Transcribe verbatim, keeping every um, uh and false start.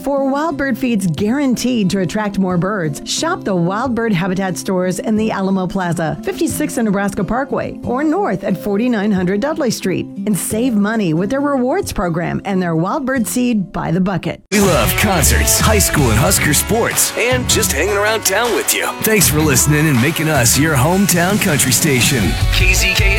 For wild bird feeds guaranteed to attract more birds, shop the Wild Bird Habitat stores in the Alamo Plaza, fifty-six in Nebraska Parkway, or north at forty-nine hundred Dudley Street, and save money with their rewards program and their wild bird seed by the bucket. We love concerts, high school and Husker sports, and just hanging around town with you. Thanks for listening and making us your hometown country station. K Z K